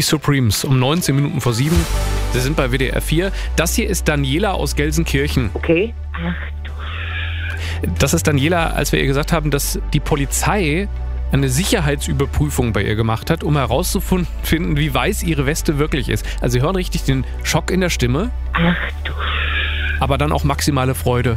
Die Supremes um 19 Minuten vor 7. Sie sind bei WDR 4. Das hier ist Daniela aus Gelsenkirchen. Okay. Ach du. Das ist Daniela, als wir ihr gesagt haben, dass die Polizei eine Sicherheitsüberprüfung bei ihr gemacht hat, um herauszufinden, wie weiß ihre Weste wirklich ist. Also Sie hören richtig den Schock in der Stimme. Ach du. Aber dann auch maximale Freude.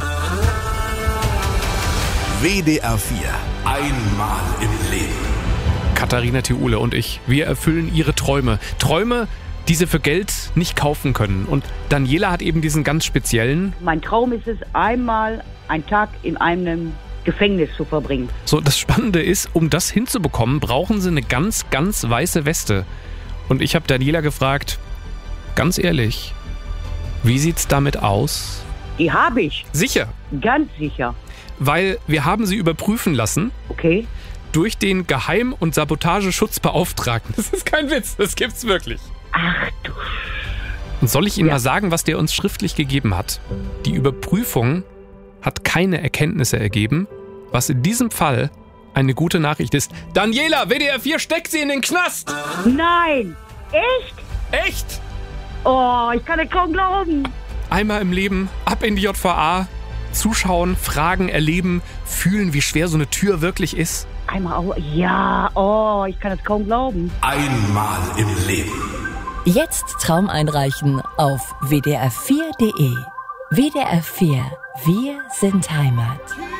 WDR 4. Einmal im Leben. Katharina Thiule und ich, wir erfüllen ihre Träume. Träume, die sie für Geld nicht kaufen können. Und Daniela hat eben diesen ganz speziellen. Mein Traum ist es, einmal einen Tag in einem Gefängnis zu verbringen. So, das Spannende ist, um das hinzubekommen, brauchen sie eine ganz, ganz weiße Weste. Und ich habe Daniela gefragt, ganz ehrlich, wie sieht's damit aus? Die habe ich. Sicher. Ganz sicher. Weil wir haben sie überprüfen lassen. Okay. Durch den Geheim- und Sabotageschutzbeauftragten. Das ist kein Witz, das gibt's wirklich. Ach du. Und soll ich Ihnen mal sagen, was der uns schriftlich gegeben hat? Die Überprüfung hat keine Erkenntnisse ergeben, was in diesem Fall eine gute Nachricht ist. Daniela, WDR 4 steckt sie in den Knast! Nein! Echt? Echt? Oh, ich kann es kaum glauben. Einmal im Leben, ab in die JVA, zuschauen, fragen, erleben, fühlen, wie schwer so eine Tür wirklich ist. Einmal auch. Ja, oh, ich kann es kaum glauben. Einmal im Leben. Jetzt Traum einreichen auf wdr4.de. WDR 4. Wir sind Heimat.